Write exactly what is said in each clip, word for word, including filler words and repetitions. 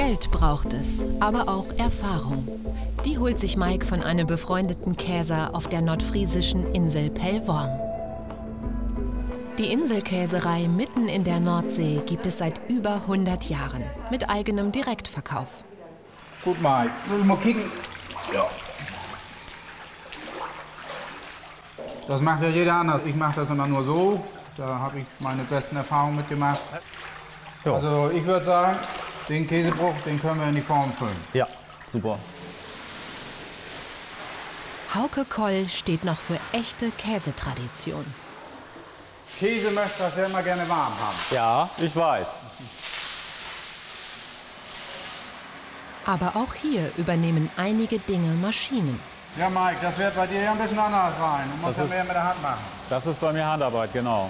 Geld braucht es, aber auch Erfahrung. Die holt sich Mike von einem befreundeten Käser auf der nordfriesischen Insel Pellworm. Die Inselkäserei mitten in der Nordsee gibt es seit über hundert Jahren mit eigenem Direktverkauf. Gut, Mike. Muss ich mal kicken. Ja. Das macht ja jeder anders. Ich mache das immer nur so. Da habe ich meine besten Erfahrungen mitgemacht. Ja. Also ich würde sagen, den Käsebruch, den können wir in die Form füllen. Ja, super. Hauke Koll steht noch für echte Käsetradition. Käse möchte das ja immer gerne warm haben. Ja, ich weiß. Aber auch hier übernehmen einige Dinge Maschinen. Ja, Mike, das wird bei dir ja ein bisschen anders sein. Du musst ja mehr mit der Hand machen. Das ist bei mir Handarbeit, genau.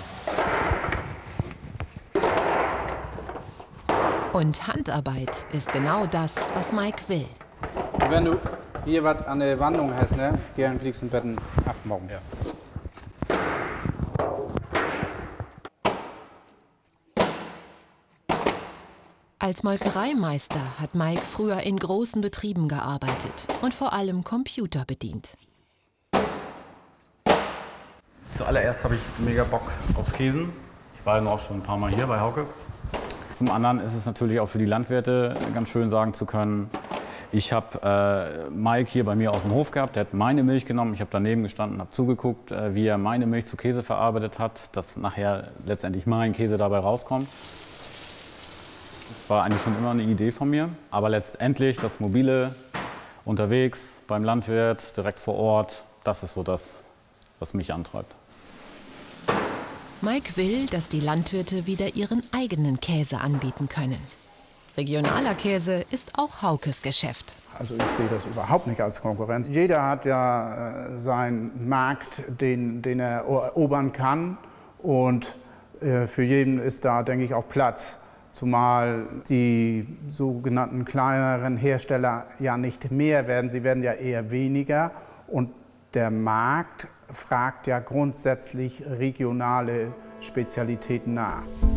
Und Handarbeit ist genau das, was Mike will. Und wenn du hier was an der Wandung hast, ne, gern kriegst du einen Betten aufmachen. Ja. Als Molkereimeister hat Mike früher in großen Betrieben gearbeitet und vor allem Computer bedient. Zuallererst habe ich mega Bock aufs Käsen. Ich war ja auch schon ein paar Mal hier bei Hauke. Zum anderen ist es natürlich auch für die Landwirte ganz schön sagen zu können, ich habe äh, Mike hier bei mir auf dem Hof gehabt, der hat meine Milch genommen, ich habe daneben gestanden, habe zugeguckt, äh, wie er meine Milch zu Käse verarbeitet hat, dass nachher letztendlich mein Käse dabei rauskommt. Das war eigentlich schon immer eine Idee von mir, aber letztendlich das Mobile, unterwegs, beim Landwirt, direkt vor Ort, das ist so das, was mich antreibt. Mike will, dass die Landwirte wieder ihren eigenen Käse anbieten können. Regionaler Käse ist auch Haukes Geschäft. Also ich sehe das überhaupt nicht als Konkurrenz. Jeder hat ja äh, seinen Markt, den, den er erobern kann. Und äh, für jeden ist da, denke ich, auch Platz. Zumal die sogenannten kleineren Hersteller ja nicht mehr werden, sie werden ja eher weniger. Und der Markt fragt ja grundsätzlich regionale Spezialitäten nach.